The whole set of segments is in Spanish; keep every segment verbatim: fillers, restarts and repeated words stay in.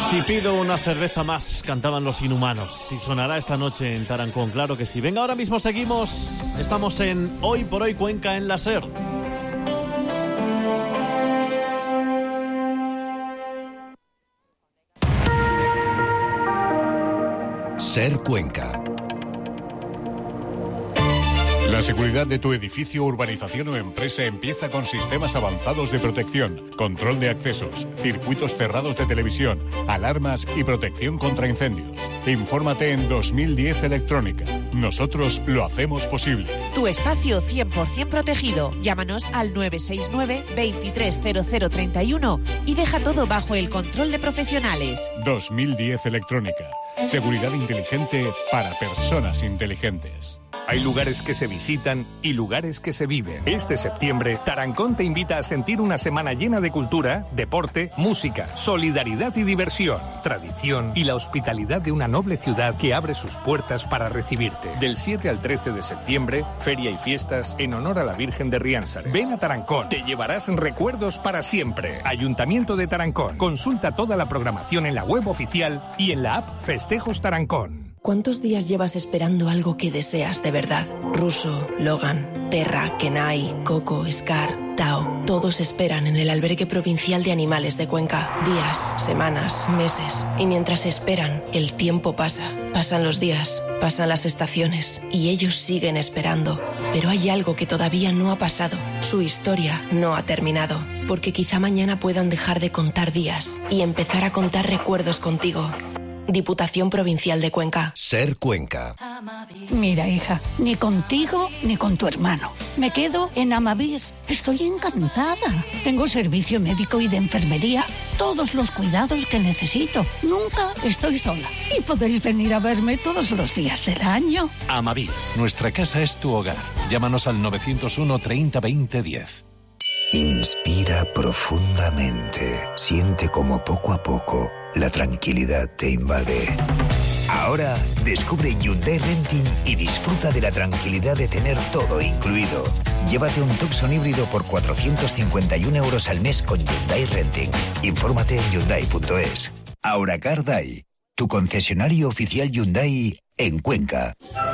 Si pido una cerveza más, cantaban Los Inhumanos. Y sonará esta noche en Tarancón, claro que sí. Venga, ahora mismo seguimos. Estamos en Hoy por Hoy Cuenca en la SER. SER Cuenca. La seguridad de tu edificio, urbanización o empresa empieza con sistemas avanzados de protección, control de accesos, circuitos cerrados de televisión, alarmas y protección contra incendios. Infórmate en dos mil diez Electrónica. Nosotros lo hacemos posible. Tu espacio cien por ciento protegido. Llámanos al nueve seis nueve, veintitrés cero cero treinta y uno y deja todo bajo el control de profesionales. dos mil diez Electrónica. Seguridad inteligente para personas inteligentes. Hay lugares que se visitan y lugares que se viven. Este septiembre, Tarancón te invita a sentir una semana llena de cultura, deporte, música, solidaridad y diversión, tradición y la hospitalidad de una noble ciudad que abre sus puertas para recibirte. Del siete al trece de septiembre, feria y fiestas en honor a la Virgen de Riánsares. Ven a Tarancón, te llevarás recuerdos para siempre. Ayuntamiento de Tarancón. Consulta toda la programación en la web oficial y en la app Festejos Tarancón. ¿Cuántos días llevas esperando algo que deseas de verdad? Russo, Logan, Terra, Kenai, Coco, Scar, Tao. Todos esperan en el Albergue Provincial de Animales de Cuenca. Días, semanas, meses. Y mientras esperan, el tiempo pasa. Pasan los días, pasan las estaciones. Y ellos siguen esperando. Pero hay algo que todavía no ha pasado. Su historia no ha terminado. Porque quizá mañana puedan dejar de contar días y empezar a contar recuerdos contigo. Diputación Provincial de Cuenca. SER Cuenca. Mira, hija, ni contigo ni con tu hermano. Me quedo en Amavir. Estoy encantada. Tengo servicio médico y de enfermería, todos los cuidados que necesito. Nunca estoy sola. Y podéis venir a verme todos los días del año. Amavir, nuestra casa es tu hogar. Llámanos al nueve cero uno, treinta, veinte, diez. Inspira profundamente. Siente como poco a poco la tranquilidad te invade. Ahora descubre Hyundai Renting y disfruta de la tranquilidad de tener todo incluido. Llévate un Tucson híbrido por cuatrocientos cincuenta y uno euros al mes con Hyundai Renting. Infórmate en hyundai punto es. Auracar Day, tu concesionario oficial Hyundai en Cuenca.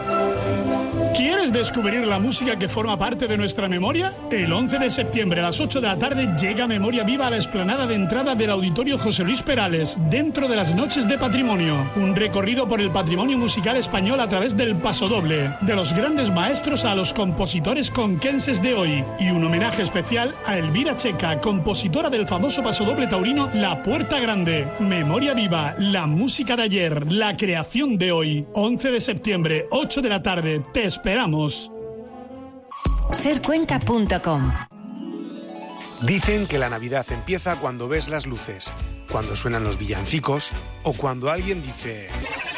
¿Quieres descubrir la música que forma parte de nuestra memoria? El once de septiembre a las ocho de la tarde llega Memoria Viva a la explanada de entrada del Auditorio José Luis Perales, dentro de las Noches de Patrimonio. Un recorrido por el patrimonio musical español a través del pasodoble, de los grandes maestros a los compositores conquenses de hoy. Y un homenaje especial a Elvira Checa, compositora del famoso pasodoble taurino La Puerta Grande. Memoria Viva, la música de ayer, la creación de hoy. once de septiembre, ocho de la tarde, te esperamos. ser cuenca punto com. Dicen que la Navidad empieza cuando ves las luces, cuando suenan los villancicos o cuando alguien dice...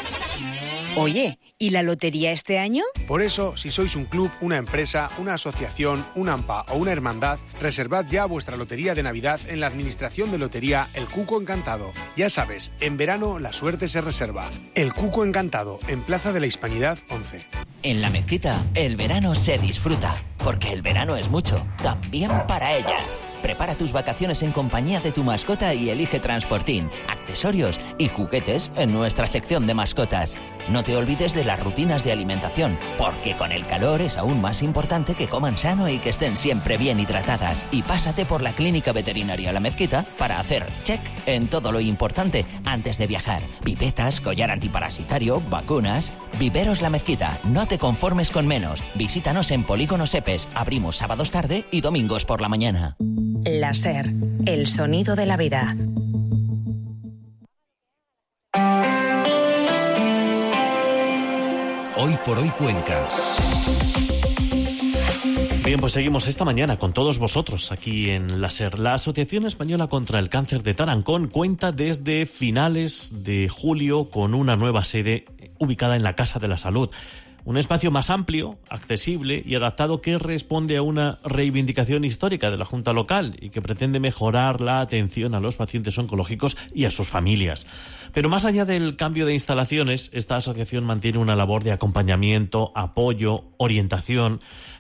Oye, ¿y la lotería este año? Por eso, si sois un club, una empresa, una asociación, un AMPA o una hermandad, reservad ya vuestra lotería de Navidad en la Administración de Lotería El Cuco Encantado. Ya sabes, en verano la suerte se reserva. El Cuco Encantado, en Plaza de la Hispanidad once. En La Mezquita, el verano se disfruta, porque el verano es mucho, también para ellas. Prepara tus vacaciones en compañía de tu mascota y elige transportín, accesorios y juguetes en nuestra sección de mascotas. No te olvides de las rutinas de alimentación, porque con el calor es aún más importante que coman sano y que estén siempre bien hidratadas. Y pásate por la Clínica Veterinaria La Mezquita para hacer check en todo lo importante antes de viajar. Pipetas, collar antiparasitario, vacunas... Viveros La Mezquita, no te conformes con menos. Visítanos en Polígono Sepes. Abrimos sábados tarde y domingos por la mañana. La SER, el sonido de la vida. Hoy por Hoy Cuenca. Bien, pues seguimos esta mañana con todos vosotros aquí en la SER. La Asociación Española contra el Cáncer de Tarancón cuenta desde finales de julio con una nueva sede ubicada en la Casa de la Salud. Un espacio más amplio, accesible y adaptado que responde a una reivindicación histórica de la Junta Local y que pretende mejorar la atención a los pacientes oncológicos y a sus familias. Pero más allá del cambio de instalaciones, esta asociación mantiene una labor de acompañamiento, apoyo, orientación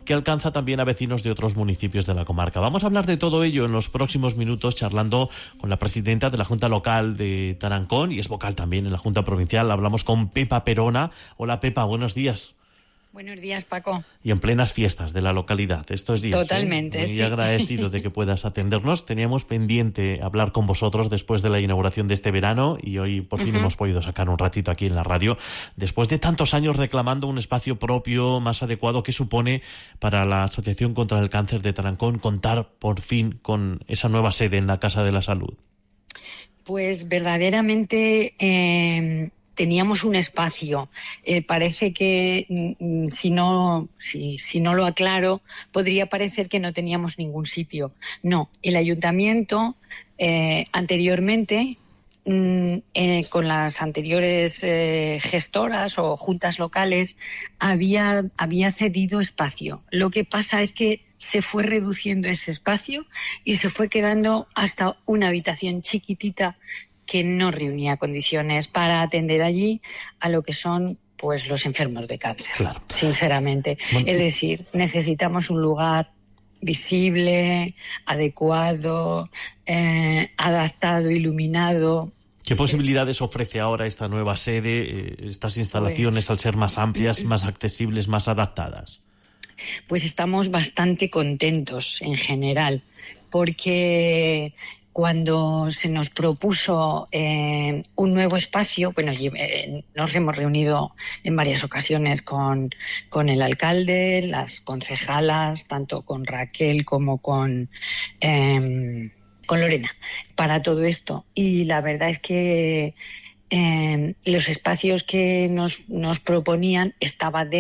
que alcanza también a vecinos de otros municipios de la comarca. Vamos a hablar de todo ello en los próximos minutos, charlando con la presidenta de la Junta Local de Tarancón, y es vocal también en la Junta Provincial. Hablamos con Pepa Perona. Hola, Pepa, buenos días. Buenos días, Paco. Y en plenas fiestas de la localidad estos días. Totalmente, ¿eh? Muy sí. agradecido de que puedas atendernos. Teníamos pendiente hablar con vosotros después de la inauguración de este verano y hoy por fin uh-huh. hemos podido sacar un ratito aquí en la radio. Después de tantos años reclamando un espacio propio más adecuado, ¿qué supone para la Asociación contra el Cáncer de Tarancón contar por fin con esa nueva sede en la Casa de la Salud? Pues verdaderamente... Eh... teníamos un espacio. Eh, parece que mm, si no si, si no lo aclaro, podría parecer que no teníamos ningún sitio. No, el ayuntamiento eh, anteriormente, mm, eh, con las anteriores eh, gestoras o juntas locales, había, había cedido espacio. Lo que pasa es que se fue reduciendo ese espacio y se fue quedando hasta una habitación chiquitita que no reunía condiciones para atender allí a lo que son pues los enfermos de cáncer, claro. sinceramente. Bueno, es decir, necesitamos un lugar visible, adecuado, eh, adaptado, iluminado. ¿Qué posibilidades ofrece ahora esta nueva sede, estas instalaciones pues, al ser más amplias, más accesibles, más adaptadas? Pues estamos bastante contentos en general, porque... Cuando se nos propuso eh, un nuevo espacio, bueno, eh, nos hemos reunido en varias ocasiones con, con el alcalde, las concejalas, tanto con Raquel como con, eh, con Lorena, para todo esto. Y la verdad es que eh, los espacios que nos, nos proponían estaban dentro